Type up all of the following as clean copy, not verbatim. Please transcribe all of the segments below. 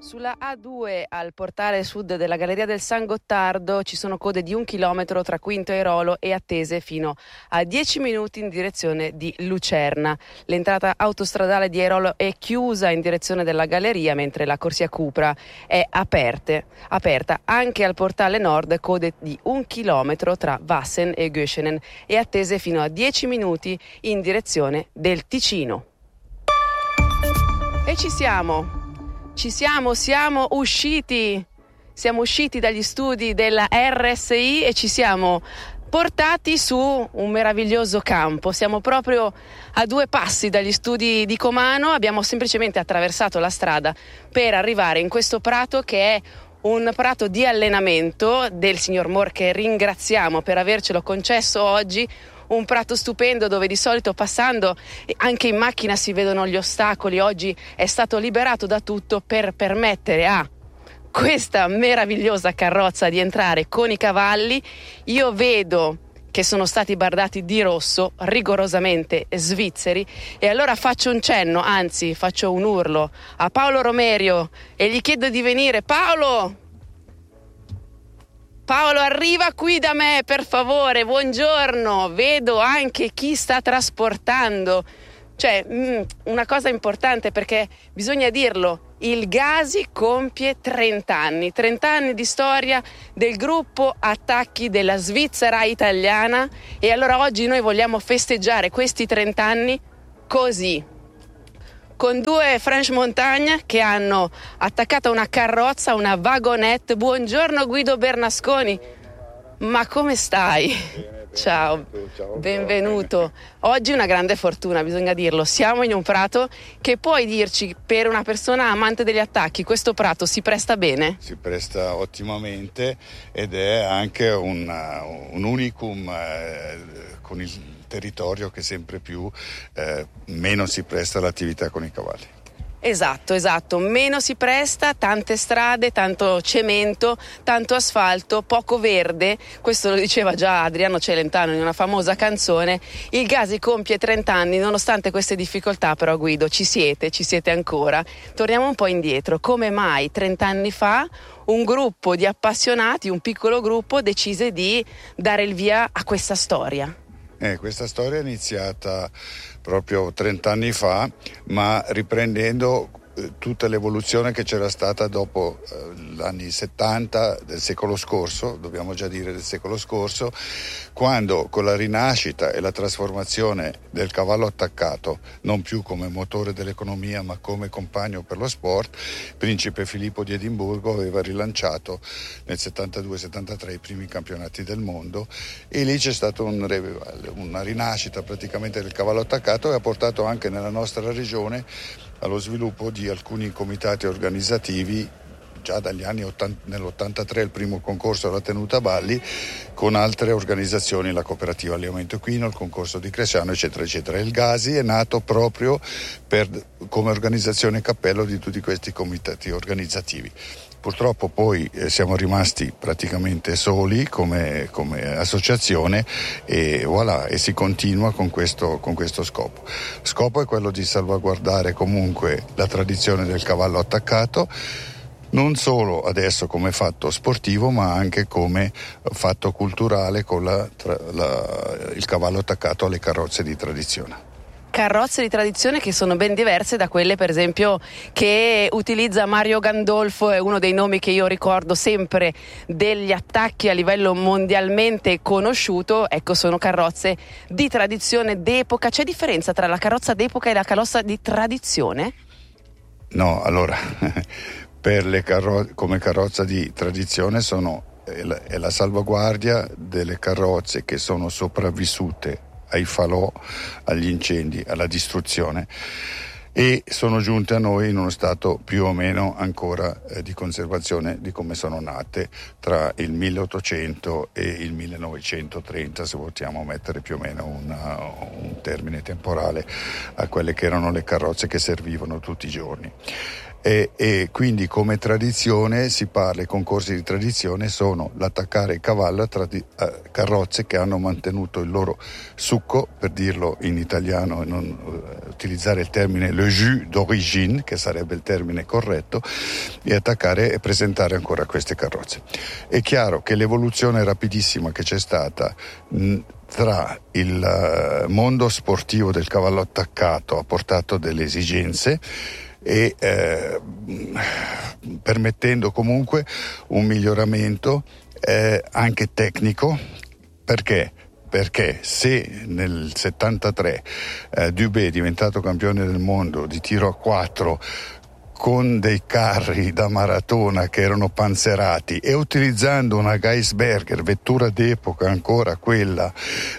Sulla A2 al portale sud della Galleria del San Gottardo ci sono code di 1 chilometro tra Quinto Airolo e attese fino a 10 minuti in direzione di Lucerna. L'entrata autostradale di Airolo è chiusa in direzione della galleria, mentre la corsia Cupra è aperta. Anche al portale nord code di 1 chilometro tra Wassen e Göschenen e attese fino a 10 minuti in direzione del Ticino. E siamo usciti dagli studi della RSI e ci siamo portati su un meraviglioso campo. Siamo proprio a 2 passi dagli studi di Comano, abbiamo semplicemente attraversato la strada per arrivare in questo prato che è un prato di allenamento del signor Moore, che ringraziamo per avercelo concesso oggi. Un prato stupendo dove di solito passando anche in macchina si vedono gli ostacoli. Oggi è stato liberato da tutto per permettere a questa meravigliosa carrozza di entrare con i cavalli. Io vedo che sono stati bardati di rosso, rigorosamente svizzeri, e allora faccio un cenno, anzi faccio un urlo a Paolo Romerio e gli chiedo di venire. Paolo, arriva qui da me, per favore, buongiorno. Vedo anche chi sta trasportando. Una cosa importante, perché bisogna dirlo, il Gasi compie 30 anni di storia del gruppo Attacchi della Svizzera italiana, e allora oggi noi vogliamo festeggiare questi 30 anni così, con 2 French Montagne che hanno attaccato una carrozza, una wagonette. Buongiorno Guido Bernasconi, ma come stai? Ciao, benvenuto. Oggi una grande fortuna, bisogna dirlo, siamo in un prato che, puoi dirci, per una persona amante degli attacchi, questo prato si presta bene? Si presta ottimamente ed è anche un unicum con il territorio che sempre più meno si presta all'attività con i cavalli. Esatto, meno si presta, tante strade, tanto cemento, tanto asfalto, poco verde. Questo lo diceva già Adriano Celentano in una famosa canzone. Il Gasi compie 30 anni, nonostante queste difficoltà, però Guido, ci siete ancora. Torniamo un po' indietro. Come mai 30 anni fa un gruppo di appassionati, un piccolo gruppo, decise di dare il via a questa storia? Questa storia è iniziata proprio 30 anni fa, ma riprendendo tutta l'evoluzione che c'era stata dopo gli anni 70 del secolo scorso, dobbiamo già dire del secolo scorso, quando con la rinascita e la trasformazione del cavallo attaccato, non più come motore dell'economia ma come compagno per lo sport, principe Filippo di Edimburgo aveva rilanciato nel 72-73 i primi campionati del mondo, e lì c'è stata una rinascita praticamente del cavallo attaccato, e ha portato anche nella nostra regione allo sviluppo di alcuni comitati organizzativi. Già dagli anni nell'83 il primo concorso alla tenuta a Balli, con altre organizzazioni, la cooperativa Allevamento Equino, il concorso di Cresciano, eccetera eccetera. Il Gasi è nato proprio come organizzazione cappello di tutti questi comitati organizzativi. Purtroppo poi siamo rimasti praticamente soli come associazione, e voilà, e si continua con questo scopo. Lo scopo è quello di salvaguardare comunque la tradizione del cavallo attaccato, non solo adesso come fatto sportivo, ma anche come fatto culturale con il cavallo attaccato alle carrozze di tradizione. Carrozze di tradizione che sono ben diverse da quelle, per esempio, che utilizza Mario Gandolfo, è uno dei nomi che io ricordo sempre degli attacchi a livello mondialmente conosciuto. Ecco, sono carrozze di tradizione d'epoca. C'è differenza tra la carrozza d'epoca e la carrozza di tradizione? No, allora, come carrozza di tradizione è la salvaguardia delle carrozze che sono sopravvissute ai falò, agli incendi, alla distruzione, e sono giunte a noi in uno stato più o meno ancora di conservazione di come sono nate tra il 1800 e il 1930, se vogliamo mettere più o meno un termine temporale a quelle che erano le carrozze che servivano tutti i giorni. E quindi come tradizione si parla, i concorsi di tradizione sono l'attaccare il cavallo a carrozze che hanno mantenuto il loro succo, per dirlo in italiano e non utilizzare il termine le le jus d'origine, che sarebbe il termine corretto, e attaccare e presentare ancora queste carrozze. È chiaro che l'evoluzione rapidissima che c'è stata tra il mondo sportivo del cavallo attaccato ha portato delle esigenze e permettendo comunque un miglioramento anche tecnico. Perché se nel 73 Dubé è diventato campione del mondo di tiro a 4 con dei carri da maratona che erano panzerati e utilizzando una Geisberger, vettura d'epoca ancora quella,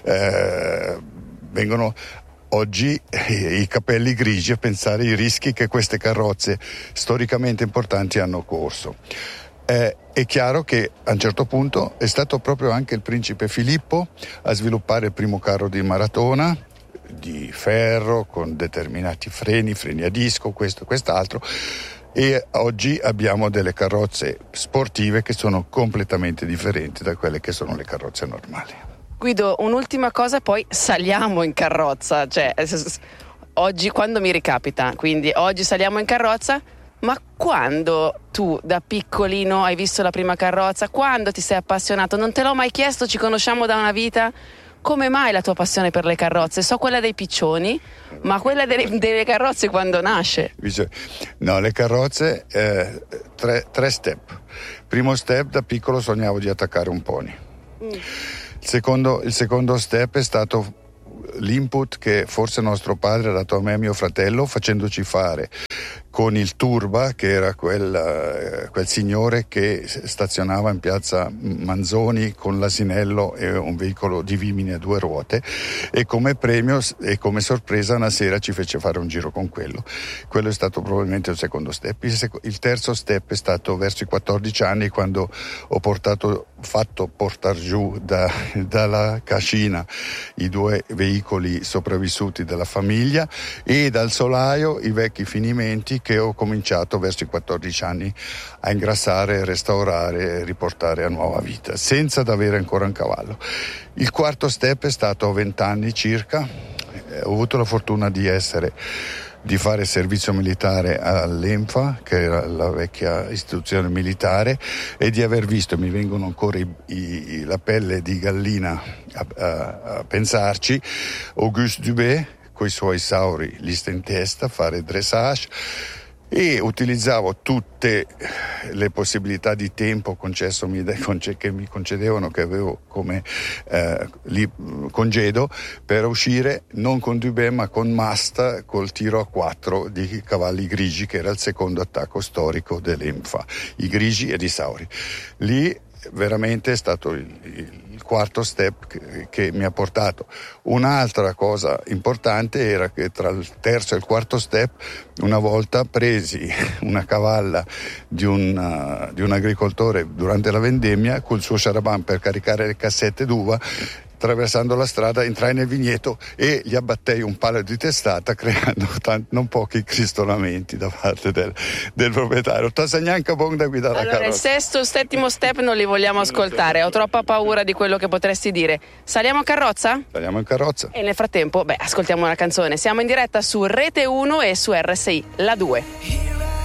vengono oggi i capelli grigi a pensare ai rischi che queste carrozze storicamente importanti hanno corso. È chiaro che a un certo punto è stato proprio anche il principe Filippo a sviluppare il primo carro di maratona di ferro con determinati freni a disco, questo e quest'altro, e oggi abbiamo delle carrozze sportive che sono completamente differenti da quelle che sono le carrozze normali. Guido, un'ultima cosa, poi saliamo in carrozza, cioè oggi quando mi ricapita, quindi oggi saliamo in carrozza. Ma quando tu da piccolino hai visto la prima carrozza? Quando ti sei appassionato? Non te l'ho mai chiesto, ci conosciamo da una vita. Come mai la tua passione per le carrozze? So quella dei piccioni, ma quella delle carrozze quando nasce? No, le carrozze, tre step. Primo step, da piccolo sognavo di attaccare un pony. Il secondo step è stato l'input che forse nostro padre ha dato a me e a mio fratello, facendoci fare con il Turba, che era quel signore che stazionava in piazza Manzoni con l'asinello e un veicolo di vimini a 2 ruote, e come premio e come sorpresa una sera ci fece fare un giro con quello. Quello è stato probabilmente il secondo step. Il terzo step è stato verso i 14 anni, quando ho fatto portar giù dalla cascina i 2 veicoli sopravvissuti della famiglia e dal solaio i vecchi finimenti, che ho cominciato verso i 14 anni a ingrassare, restaurare e riportare a nuova vita, senza avere ancora un cavallo. Il quarto step è stato a 20 anni circa. Ho avuto la fortuna di fare servizio militare all'ENFA, che era la vecchia istituzione militare, e di aver visto, mi vengono ancora la pelle di gallina a pensarci, Auguste Dubé con i suoi sauri lista in testa, fare dressage, e utilizzavo tutte le possibilità di tempo che mi concedevano, che avevo come congedo, per uscire non con Dubé ma con Masta, col tiro a 4 di cavalli grigi, che era il secondo attacco storico dell'ENFA, i grigi ed i sauri. Lì veramente è stato il quarto step che mi ha portato. Un'altra cosa importante era che tra il terzo e il quarto step, una volta presi una cavalla di un agricoltore durante la vendemmia col suo charabanc per caricare le cassette d'uva. Attraversando la strada entrai nel vigneto e gli abbattei un palo di testata, creando non pochi cristolamenti da parte del proprietario. Tasagnanca buon da guidare la carrozza. Il sesto e settimo step non li vogliamo ascoltare, ho troppa paura di quello che potresti dire. Saliamo in carrozza? Saliamo in carrozza. E nel frattempo, ascoltiamo una canzone. Siamo in diretta su Rete 1 e su RSI, la 2.